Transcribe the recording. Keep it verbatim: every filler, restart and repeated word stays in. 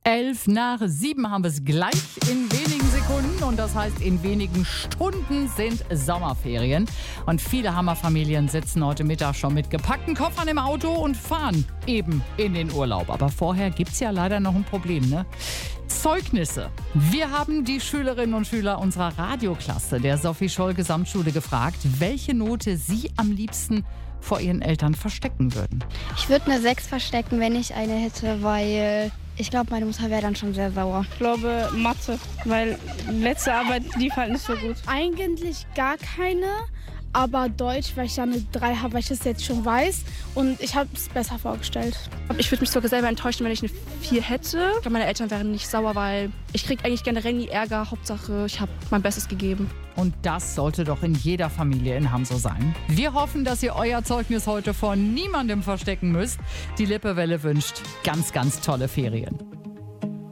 Elf nach sieben haben wir es gleich in wenigen Sekunden und das heißt, in wenigen Stunden sind Sommerferien. Und viele Hammerfamilien sitzen heute Mittag schon mit gepackten Koffern im Auto und fahren eben in den Urlaub. Aber vorher gibt es ja leider noch ein Problem, ne? Zeugnisse. Wir haben die Schülerinnen und Schüler unserer Radioklasse der Sophie Scholl Gesamtschule gefragt, welche Note sie am liebsten vor ihren Eltern verstecken würden. Ich würde eine sechs verstecken, wenn ich eine hätte, weil ich glaube, meine Mutter wäre dann schon sehr sauer. Ich glaube Mathe, weil letzte Arbeit lief halt nicht so gut. Eigentlich gar keine, aber Deutsch, weil ich da eine drei habe, weil ich das jetzt schon weiß und ich habe es besser vorgestellt. Ich würde mich sogar selber enttäuschen, wenn ich eine vier hätte. Ich glaube, meine Eltern wären nicht sauer, weil ich kriege eigentlich generell nie Ärger. Hauptsache, ich habe mein Bestes gegeben. Und das sollte doch in jeder Familie in Hamm so sein. Wir hoffen, dass ihr euer Zeugnis heute vor niemandem verstecken müsst. Die Lippewelle wünscht ganz, ganz tolle Ferien.